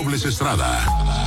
Robles Estrada.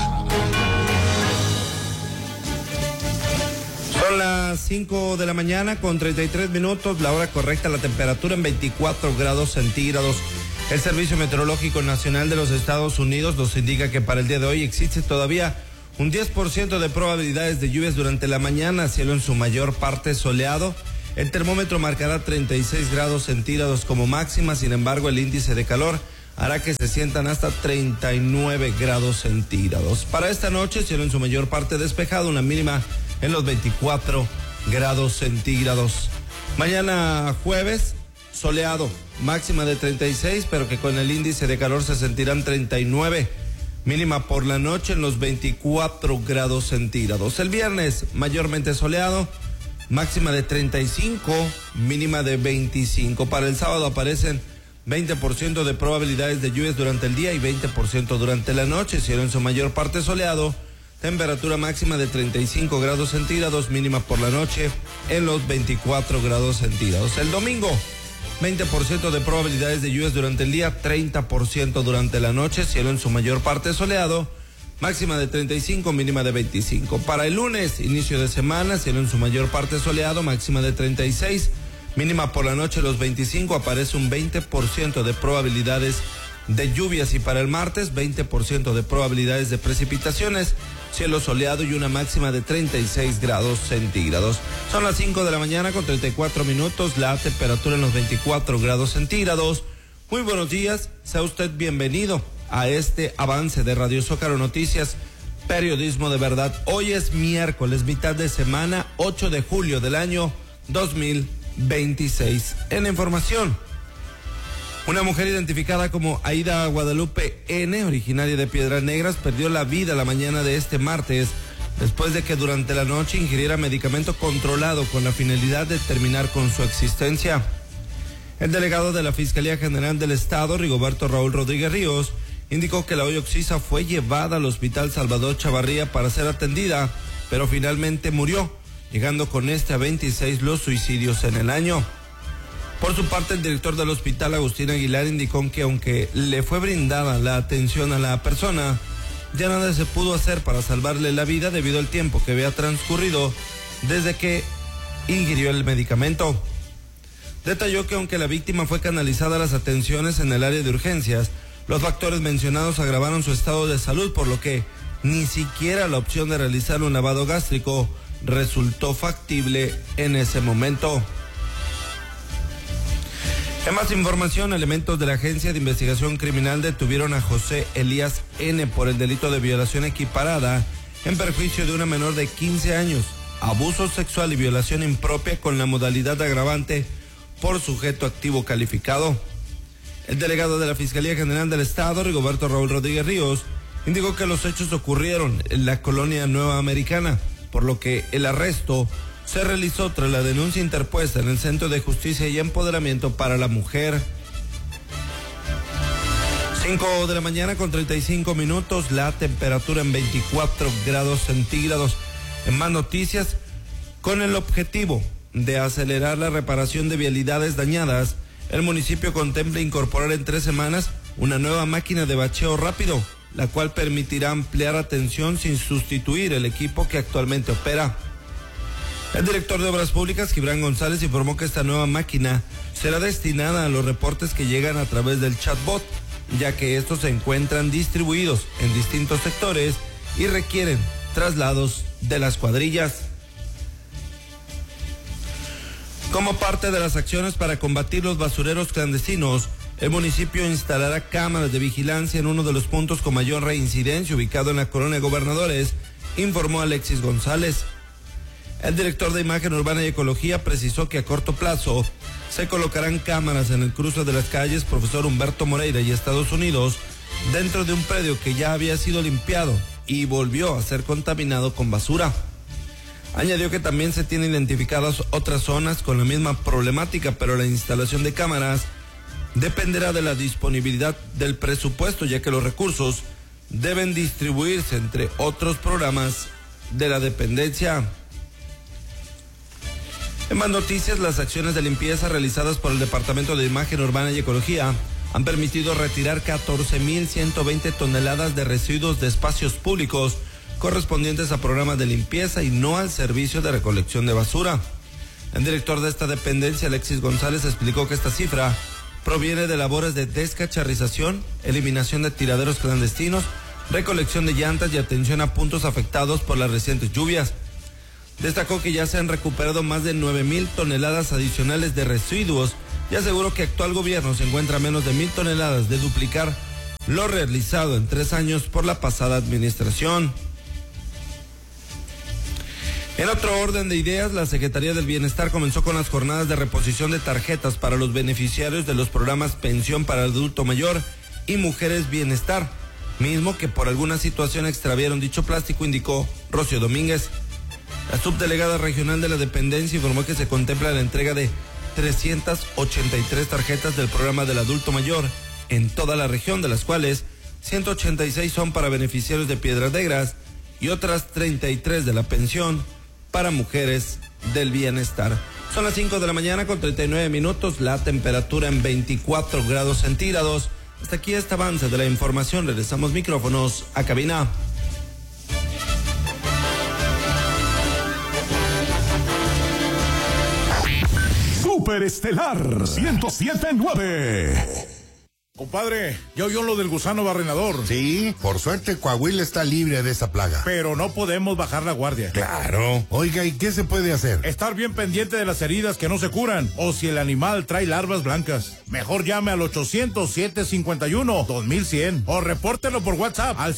Son las 5 de la mañana con 33 minutos, la hora correcta, la temperatura en 24 grados centígrados. El Servicio Meteorológico Nacional de los Estados Unidos nos indica que para el día de hoy existe todavía un 10% de probabilidades de lluvias durante la mañana, cielo en su mayor parte soleado. El termómetro marcará 36 grados centígrados como máxima, sin embargo el índice de calor hará que se sientan hasta 39 grados centígrados. Para esta noche, cielo en su mayor parte despejado, una mínima en los 24 grados centígrados. Mañana jueves, soleado, máxima de 36, pero que con el índice de calor se sentirán 39. Mínima por la noche en los 24 grados centígrados. El viernes, mayormente soleado, máxima de 35, mínima de 25. Para el sábado aparecen 20% de probabilidades de lluvias durante el día y 20% durante la noche. Cielo en su mayor parte soleado, temperatura máxima de 35 grados centígrados, mínima por la noche en los 24 grados centígrados. El domingo, 20% de probabilidades de lluvias durante el día, 30% durante la noche, cielo en su mayor parte soleado, máxima de 35, mínima de 25. Para el lunes, inicio de semana, cielo en su mayor parte soleado, máxima de 36, mínima por la noche los 25, aparece un 20% de probabilidades de lluvias. Y para el martes, 20% de probabilidades de precipitaciones, cielo soleado y una máxima de 36 grados centígrados. Son las 5 de la mañana con 34 minutos, la temperatura en los 24 grados centígrados. Muy buenos días, sea usted bienvenido a este avance de Radio Zócalo Noticias, periodismo de verdad. Hoy es miércoles, mitad de semana, 8 de julio del año 2026. En la información, una mujer identificada como Aida Guadalupe N., originaria de Piedras Negras, perdió la vida la mañana de este martes después de que durante la noche ingiriera medicamento controlado con la finalidad de terminar con su existencia. El delegado de la Fiscalía General del Estado, Rigoberto Raúl Rodríguez Ríos, indicó que la hoy occisa fue llevada al Hospital Salvador Chavarría para ser atendida, pero finalmente murió, llegando con este a 26 los suicidios en el año. Por su parte, el director del hospital, Agustín Aguilar, indicó que aunque le fue brindada la atención a la persona, ya nada se pudo hacer para salvarle la vida debido al tiempo que había transcurrido desde que ingirió el medicamento. Detalló que aunque la víctima fue canalizada a las atenciones en el área de urgencias, los factores mencionados agravaron su estado de salud, por lo que ni siquiera la opción de realizar un lavado gástrico resultó factible en ese momento. En más información, elementos de la Agencia de Investigación Criminal detuvieron a José Elías N. por el delito de violación equiparada en perjuicio de una menor de 15 años, abuso sexual y violación impropia con la modalidad agravante por sujeto activo calificado. El delegado de la Fiscalía General del Estado, Rigoberto Raúl Rodríguez Ríos, indicó que los hechos ocurrieron en la colonia Nueva Americana, por lo que el arresto se realizó tras la denuncia interpuesta en el Centro de Justicia y Empoderamiento para la Mujer. 5 de la mañana con 35 minutos, la temperatura en 24 grados centígrados. En más noticias, con el objetivo de acelerar la reparación de vialidades dañadas, el municipio contempla incorporar en 3 semanas una nueva máquina de bacheo rápido, la cual permitirá ampliar atención sin sustituir el equipo que actualmente opera. El director de Obras Públicas, Gibran González, informó que esta nueva máquina será destinada a los reportes que llegan a través del chatbot, ya que estos se encuentran distribuidos en distintos sectores y requieren traslados de las cuadrillas. Como parte de las acciones para combatir los basureros clandestinos, el municipio instalará cámaras de vigilancia en uno de los puntos con mayor reincidencia ubicado en la colonia Gobernadores, informó Alexis González. El director de Imagen Urbana y Ecología precisó que a corto plazo se colocarán cámaras en el cruce de las calles Profesor Humberto Moreira y Estados Unidos, dentro de un predio que ya había sido limpiado y volvió a ser contaminado con basura. Añadió que también se tienen identificadas otras zonas con la misma problemática, pero la instalación de cámaras dependerá de la disponibilidad del presupuesto, ya que los recursos deben distribuirse entre otros programas de la dependencia. En más noticias, las acciones de limpieza realizadas por el Departamento de Imagen Urbana y Ecología han permitido retirar 14.120 toneladas de residuos de espacios públicos correspondientes a programas de limpieza y no al servicio de recolección de basura. El director de esta dependencia, Alexis González, explicó que esta cifra proviene de labores de descacharrización, eliminación de tiraderos clandestinos, recolección de llantas y atención a puntos afectados por las recientes lluvias. Destacó que ya se han recuperado más de 9.000 toneladas adicionales de residuos y aseguró que actual gobierno se encuentra a menos de 1.000 toneladas de duplicar lo realizado en 3 años por la pasada administración. En otro orden de ideas, la Secretaría del Bienestar comenzó con las jornadas de reposición de tarjetas para los beneficiarios de los programas Pensión para Adulto Mayor y Mujeres Bienestar, mismo que por alguna situación extraviaron dicho plástico, indicó Rocío Domínguez. La subdelegada regional de la dependencia informó que se contempla la entrega de 383 tarjetas del programa del adulto mayor en toda la región, de las cuales 186 son para beneficiarios de Piedras Negras y otras 33 de la pensión para mujeres del bienestar. Son las 5 de la mañana con 39 minutos, la temperatura en 24 grados centígrados. Hasta aquí este avance de la información. Regresamos micrófonos a cabina. Superestelar 107.9. Compadre, ¿ya oyó lo del gusano barrenador? Sí, por suerte Coahuila está libre de esa plaga. Pero no podemos bajar la guardia. Claro. Oiga, ¿y qué se puede hacer? Estar bien pendiente de las heridas que no se curan, o si el animal trae larvas blancas. Mejor llame al 800-751-2100 o repórtelo por WhatsApp al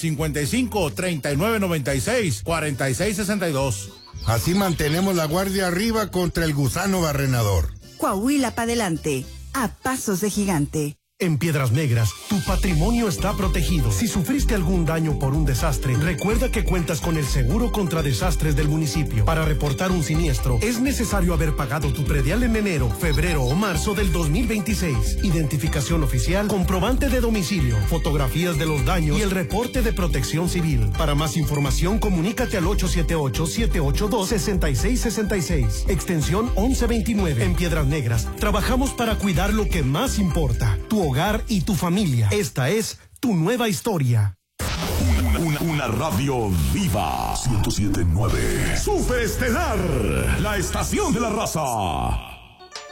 55-3996-4662. Así mantenemos la guardia arriba contra el gusano barrenador. Coahuila para adelante, a pasos de gigante. En Piedras Negras, tu patrimonio está protegido. Si sufriste algún daño por un desastre, recuerda que cuentas con el seguro contra desastres del municipio. Para reportar un siniestro, es necesario haber pagado tu predial en enero, febrero o marzo del 2026. Identificación oficial, comprobante de domicilio, fotografías de los daños y el reporte de Protección Civil. Para más información, comunícate al 878-782-6666, extensión 1129. En Piedras Negras, trabajamos para cuidar lo que más importa, tu hogar y tu familia. Esta es tu nueva historia. Una radio viva. 107.9. Superestelar, la estación de la raza.